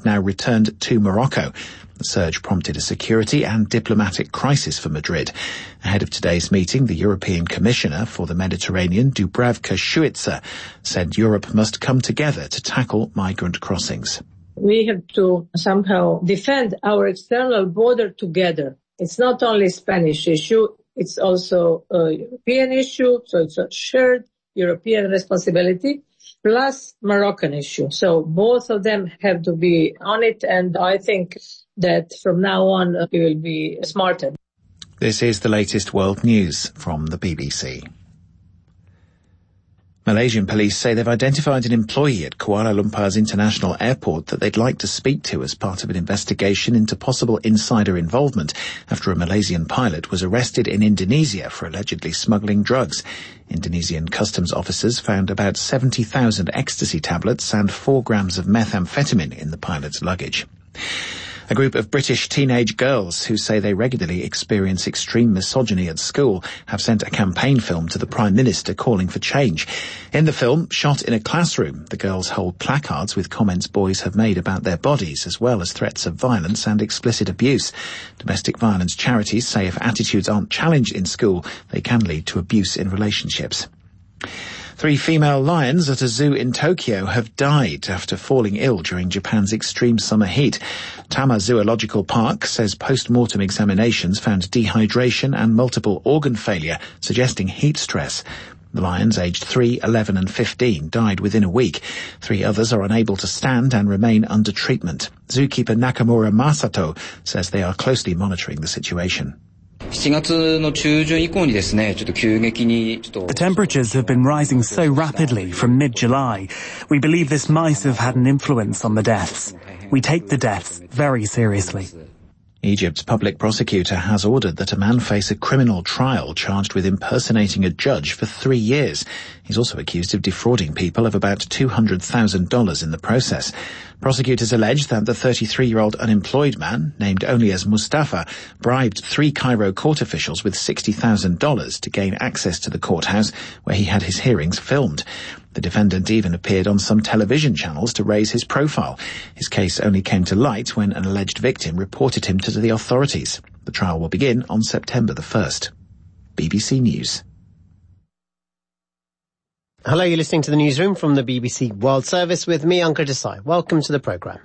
had now returned to Morocco. The surge prompted a security and diplomatic crisis for Madrid. Ahead of today's meeting, the European Commissioner for the Mediterranean, Dubravka Šuica, said Europe must come together to tackle migrant crossings. We have to somehow defend our external border together. It's not only a Spanish issue, it's also a European issue, so it's a shared European responsibility, plus Moroccan issue. So both of them have to be on it, and I think that from now on we will be smarter. This is the latest world news from the BBC. Malaysian police say they've identified an employee at Kuala Lumpur's international airport that they'd like to speak to as part of an investigation into possible insider involvement after a Malaysian pilot was arrested in Indonesia for allegedly smuggling drugs. Indonesian customs officers found about 70,000 ecstasy tablets and 4 grams of methamphetamine in the pilot's luggage. A group of British teenage girls who say they regularly experience extreme misogyny at school have sent a campaign film to the Prime Minister calling for change. In the film, shot in a classroom, the girls hold placards with comments boys have made about their bodies, as well as threats of violence and explicit abuse. Domestic violence charities say if attitudes aren't challenged in school, they can lead to abuse in relationships. 3 female lions at a zoo in Tokyo have died after falling ill during Japan's extreme summer heat. Tama Zoological Park says post-mortem examinations found dehydration and multiple organ failure, suggesting heat stress. The lions, aged 3, 11 and 15, died within a week. 3 others are unable to stand and remain under treatment. Zookeeper Nakamura Masato says they are closely monitoring the situation. The temperatures have been rising so rapidly from mid-July. We believe this might have had an influence on the deaths. We take the deaths very seriously. Egypt's public prosecutor has ordered that a man face a criminal trial charged with impersonating a judge for 3 years. He's also accused of defrauding people of about $200,000 in the process. Prosecutors allege that the 33-year-old unemployed man, named only as Mustafa, bribed 3 Cairo court officials with $60,000 to gain access to the courthouse where he had his hearings filmed. The defendant even appeared on some television channels to raise his profile. His case only came to light when an alleged victim reported him to the authorities. The trial will begin on September the 1st. BBC News. Hello, you're listening to the newsroom from the BBC World Service with me, Ankur Desai. Welcome to the programme.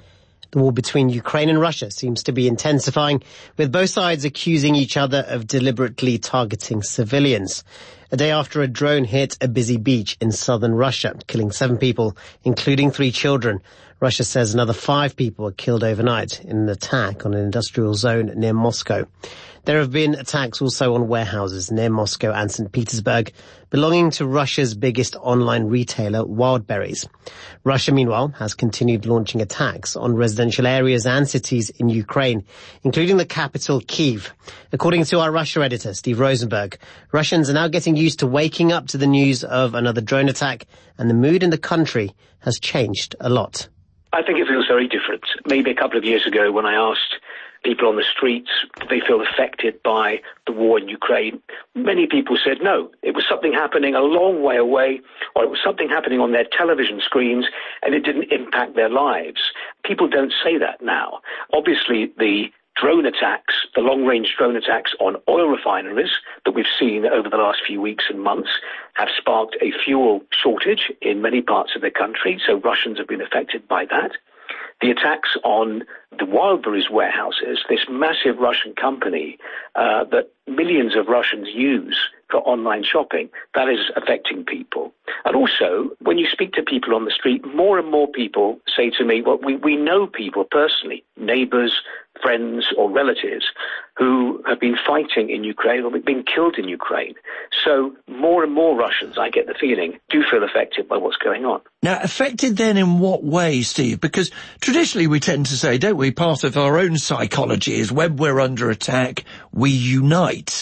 The war between Ukraine and Russia seems to be intensifying, with both sides accusing each other of deliberately targeting civilians. A day after a drone hit a busy beach in southern Russia, killing 7 people, including 3 children. Russia says another 5 people were killed overnight in an attack on an industrial zone near Moscow. There have been attacks also on warehouses near Moscow and St. Petersburg, belonging to Russia's biggest online retailer, Wildberries. Russia, meanwhile, has continued launching attacks on residential areas and cities in Ukraine, including the capital, Kyiv. According to our Russia editor, Steve Rosenberg, Russians are now getting used to waking up to the news of another drone attack, and the mood in the country has changed a lot. I think it feels very different. Maybe a couple of years ago when I asked people on the streets, did they feel affected by the war in Ukraine? Many people said no. It was something happening a long way away, or it was something happening on their television screens, and it didn't impact their lives. People don't say that now. Obviously, the drone attacks, the long-range drone attacks on oil refineries that we've seen over the last few weeks and months have sparked a fuel shortage in many parts of the country, so Russians have been affected by that. The attacks on the Wildberries warehouses, this massive Russian company that millions of Russians use for online shopping, that is affecting people. And also, when you speak to people on the street, more and more people say to me, well, we know people personally, neighbors, friends or relatives who have been fighting in Ukraine or been killed in Ukraine. So more and more Russians, I get the feeling, do feel affected by what's going on. Now, affected then in what way, Steve? Because traditionally we tend to say, don't we, part of our own psychology is when we're under attack, we unite.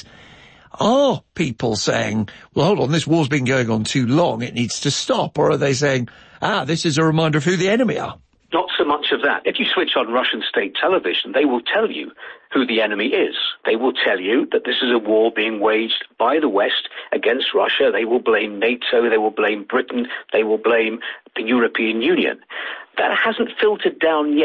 Are people saying, well, hold on, this war's been going on too long, it needs to stop? Or are they saying, this is a reminder of who the enemy are? Not so much of that. If you switch on Russian state television, they will tell you who the enemy is. They will tell you that this is a war being waged by the West against Russia. They will blame NATO, they will blame Britain, they will blame the European Union. That hasn't filtered down yet